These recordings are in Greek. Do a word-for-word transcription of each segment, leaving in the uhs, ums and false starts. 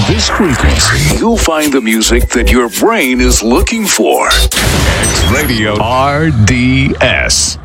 this frequency, you'll find the music that your brain is looking for. X-Radio αρ ντι ες.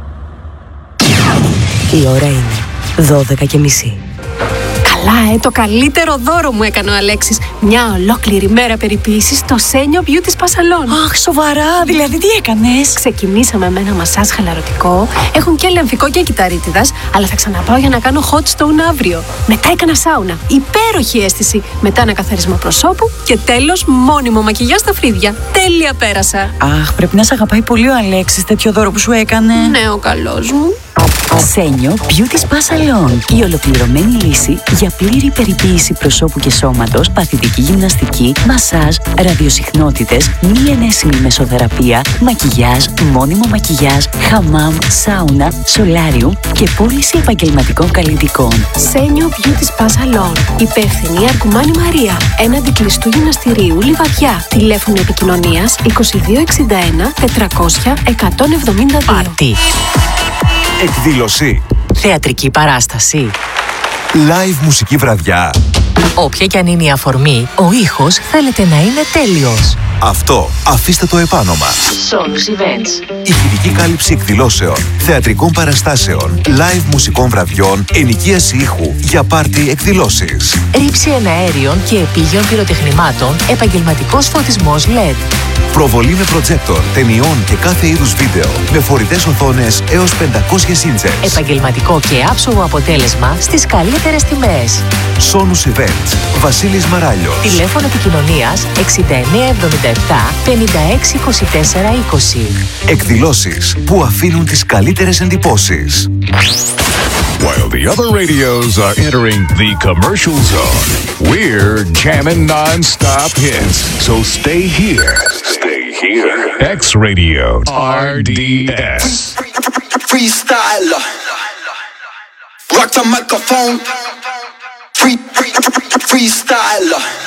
Η ώρα είναι δώδεκα και μισή. Καλά, ε, το καλύτερο δώρο μου έκανε ο Αλέξης. Μια ολόκληρη μέρα περιποίησης στο Σένιο Beauty Spa Salon. Αχ, σοβαρά, δηλαδή τι έκανες? Ξεκινήσαμε με ένα μασάζ χαλαρωτικό. Έχουν και λεμφικό και κυταρίτιδας, αλλά θα ξαναπάω για να κάνω hot stone αύριο. Μετά έκανα σάουνα. Υπέροχη αίσθηση. Μετά ένα καθαρισμό προσώπου και τέλος μόνιμο μακιγιάζ στα φρύδια. Τέλεια πέρασα. Αχ, πρέπει να σε αγαπάει πολύ ο Αλέξης τέτοιο δώρο που σου έκανε. Ναι, ο καλός μου. Σένιο Beauty Spa Salon. Η ολοκληρωμένη λύση για πλήρη περιποίηση προσώπου και σώματος, παθητική γυμναστική, μασάζ, ραδιοσυχνότητες, μη ενέσιμη μεσοθεραπεία, μακιγιάζ, μόνιμο μακιγιάζ, χαμάμ, σάουνα, σολάριου και πώληση επαγγελματικών καλλιτικών. Σένιο Beauty Spa Salon. Υπεύθυνη Αρκουμάνη Μαρία. Έναντι κλειστού γυμναστηρίου Λιβαδιά. Τηλέφωνο επικοινωνίας είκοσι δύο εξήντα ένα τετρακόσια εκατόν εβδομήντα δύο. Πάρτι. Εκδήλωση. Θεατρική παράσταση. Live μουσική βραδιά. Όποια κι αν είναι η αφορμή, ο ήχος θέλετε να είναι τέλειος. Αυτό αφήστε το επάνομα. Solus Events. Ηχητική κάλυψη εκδηλώσεων, θεατρικών παραστάσεων, live μουσικών βραδιών, ενοικίαση ήχου για πάρτι εκδηλώσεις. Ρήψη εναέριων και επίγειων πυροτεχνημάτων, επαγγελματικός φωτισμός ελ ι ντι. Προβολή με προτζέκτορ, ταινιών και κάθε είδους βίντεο, με φορητές οθόνες έως πεντακόσιες ίντσες. Επαγγελματικό και άψογο αποτέλεσμα στις καλύτερες τιμές. Solus Events. Βασίλης Μαράλιος. Τηλέφωνο επικοινωνίας εξήντα εννέα εβδομήντα επτά πενήντα έξι είκοσι τέσσερα είκοσι. Εκδηλώσεις που αφήνουν τις καλύτερες εντυπώσεις. While the other radios are entering the commercial zone, we're jamming non-stop hits. So stay here. Stay here. X-Radio αρ ντι ες. Freestyler. Rock the microphone. Free, free, freestyler.